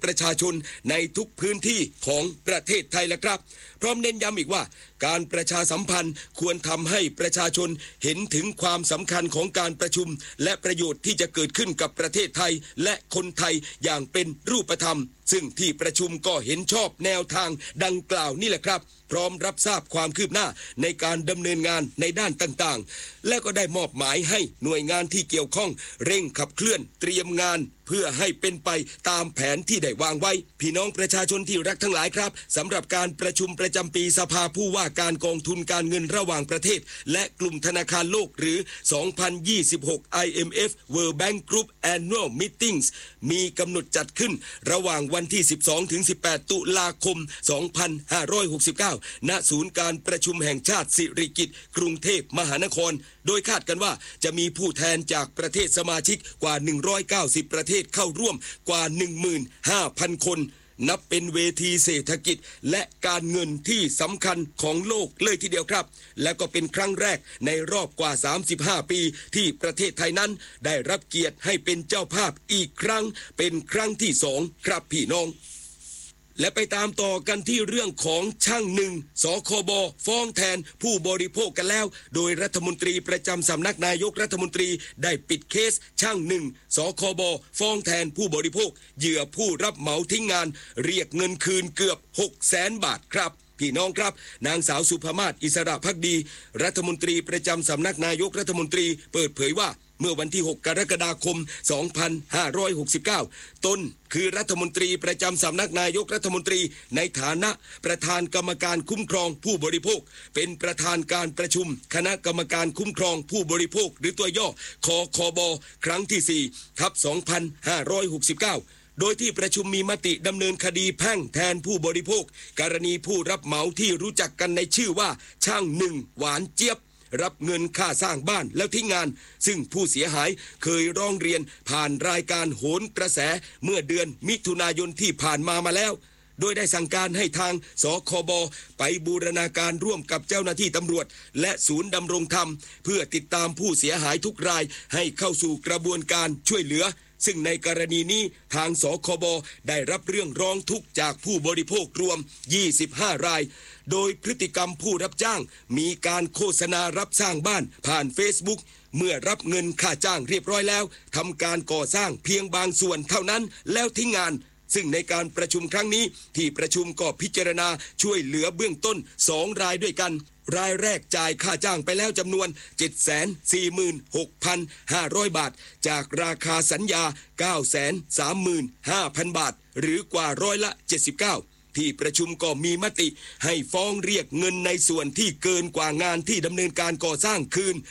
ประชาชนในทุกพื้นที่ของประเทศไทยแล้วครับพร้อมเน้นย้ำอีกว่าการประชาสัมพันธ์ควรทำให้ประชาชนเห็นถึงความสำคัญของการประชุมและประโยชน์ที่จะเกิดขึ้นกับประเทศไทยและคนไทยอย่างเป็นรูปธรรมซึ่งที่ประชุมก็เห็นชอบแนวทางดังกล่าวนี่แหละครับพร้อมรับทราบความคืบหน้าในการดำเนินงานในด้านต่างๆและก็ได้มอบหมายให้หน่วยงานที่เกี่ยวข้องเร่งขับเคลื่อนเตรียมงานเพื่อให้เป็นไปตามแผนที่ได้วางไว้พี่น้องประชาชนที่รักทั้งหลายครับสำหรับการประชุมประจำปีสภาผู้ว่าการกองทุนการเงินระหว่างประเทศและกลุ่มธนาคารโลกหรือ 2026 IMF World Bank Group Annual Meetings มีกำหนดจัดขึ้นระหว่างวันที่ 12-18 ตุลาคม 2569 ณ ศูนย์การประชุมแห่งชาติสิริกิติ์กรุงเทพมหานครโดยคาดกันว่าจะมีผู้แทนจากประเทศสมาชิกกว่า 190 ประเทศเข้าร่วมกว่า 15,000 คนนับเป็นเวทีเศรษฐกิจและการเงินที่สำคัญของโลกเลยทีเดียวครับและก็เป็นครั้งแรกในรอบกว่า 35 ปีที่ประเทศไทยนั้นได้รับเกียรติให้เป็นเจ้าภาพอีกครั้งเป็นครั้งที่2ครับพี่น้องและไปตามต่อกันที่เรื่องของช่างหนึ่งสคบฟ้องแทนผู้บริโภคกันแล้วโดยรัฐมนตรีประจำสำนักนายกรัฐมนตรีได้ปิดเคสช่างหนึ่งสคบฟ้องแทนผู้บริโภคเหยื่อผู้รับเหมาทิ้งงานเรียกเงินคืนเกือบ 600,000 บาทครับพี่น้องครับนางสาวสุภมาศอิสระภักดีรัฐมนตรีประจำสำนักนายกรัฐมนตรีเปิดเผยว่าเมื่อวันที่ 6 กรกฎาคม 2569 ตนคือรัฐมนตรีประจำสำนักนายกรัฐมนตรีในฐานะประธานกรรมการคุ้มครองผู้บริโภคเป็นประธานการประชุมคณะกรรมการคุ้มครองผู้บริโภคหรือตัวย่อคคบครั้งที่ 4/2569 โดยที่ประชุมมีมติดำเนินคดีแพ่งแทนผู้บริโภคกรณีผู้รับเหมาที่รู้จักกันในชื่อว่าช่างหนึ่งหวานเจี๊ยบรับเงินค่าสร้างบ้านแล้วทิ้งงานซึ่งผู้เสียหายเคยร้องเรียนผ่านรายการโหนกระแสเมื่อเดือนมิถุนายนที่ผ่านมาแล้วโดยได้สั่งการให้ทางสคบไปบูรณาการร่วมกับเจ้าหน้าที่ตำรวจและศูนย์ดำรงธรรมเพื่อติดตามผู้เสียหายทุกรายให้เข้าสู่กระบวนการช่วยเหลือซึ่งในกรณีนี้ทางสคบได้รับเรื่องร้องทุกข์จากผู้บริโภครวม25รายโดยพฤติกรรมผู้รับจ้างมีการโฆษณารับสร้างบ้านผ่าน Facebook เมื่อรับเงินค่าจ้างเรียบร้อยแล้วทำการก่อสร้างเพียงบางส่วนเท่านั้นแล้วทิ้งงานซึ่งในการประชุมครั้งนี้ที่ประชุมก็พิจารณาช่วยเหลือเบื้องต้น2รายด้วยกันรายแรกจ่ายค่าจ้างไปแล้วจำนวน 746,500 บาทจากราคาสัญญา 935,000 บาทหรือกว่า79%ที่ประชุมก็มีมติให้ฟ้องเรียกเงินในส่วนที่เกินกว่างานที่ดำเนินการก่อสร้างคืน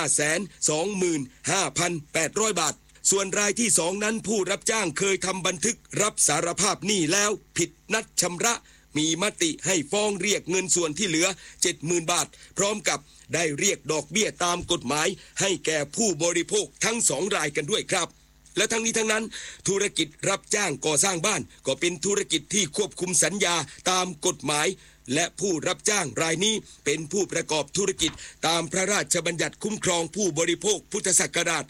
525,800 บาทส่วนรายที่2นั้นผู้รับจ้างเคยทำบันทึกรับสารภาพหนี้แล้วผิดนัดชำระมีมติให้ฟ้องเรียกเงินส่วนที่เหลือ 70,000 บาทพร้อมกับได้เรียกดอกเบี้ยตามกฎหมายให้แก่ผู้บริโภคทั้ง2รายกันด้วยครับและทั้งนี้ทั้งนั้นธุรกิจรับจ้างก่อสร้างบ้านก็เป็นธุรกิจที่ควบคุมสัญญาตามกฎหมายและผู้รับจ้างรายนี้เป็นผู้ประกอบธุรกิจตามพระราชบัญญัติคุ้มครองผู้บริโภคพุทธศักราช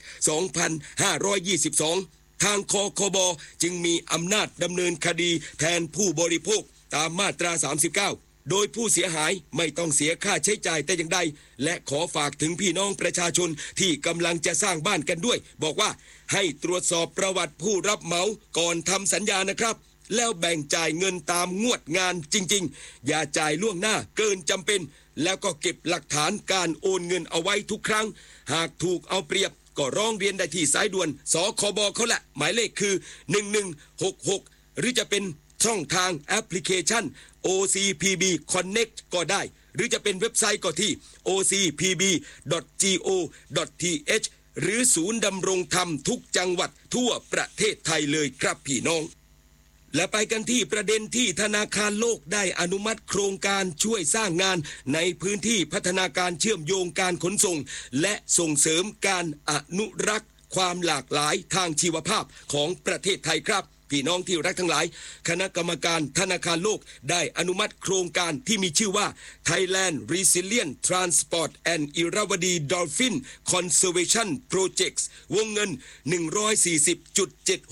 2522 ทางคคบจึงมีอำนาจดำเนินคดีแทนผู้บริโภคตามมาตรา 39 โดยผู้เสียหายไม่ต้องเสียค่าใช้จ่ายแต่อย่างใดและขอฝากถึงพี่น้องประชาชนที่กำลังจะสร้างบ้านกันด้วยบอกว่าให้ตรวจสอบประวัติผู้รับเหมาก่อนทำสัญญานะครับแล้วแบ่งจ่ายเงินตามงวดงานจริงๆอย่าจ่ายล่วงหน้าเกินจำเป็นแล้วก็เก็บหลักฐานการโอนเงินเอาไว้ทุกครั้งหากถูกเอาเปรียบก็ร้องเรียนได้ที่สายด่วนสคบเขาแหละหมายเลขคือ1166หรือจะเป็นช่องทางแอปพลิเคชัน OCPB Connect ก็ได้หรือจะเป็นเว็บไซต์ก็ที่ ocpb.go.th หรือศูนย์ดำรงธรรมทุกจังหวัดทั่วประเทศไทยเลยครับพี่น้องและไปกันที่ประเด็นที่ธนาคารโลกได้อนุมัติโครงการช่วยสร้างงานในพื้นที่พัฒนาการเชื่อมโยงการขนส่งและส่งเสริมการอนุรักษ์ความหลากหลายทางชีวภาพของประเทศไทยครับพี่น้องที่รักทั้งหลายคณะกรรมการธนาคารโลกได้อนุมัติโครงการที่มีชื่อว่า Thailand Resilient Transport and Irrawaddy Dolphin Conservation Projects วงเงิน 140.76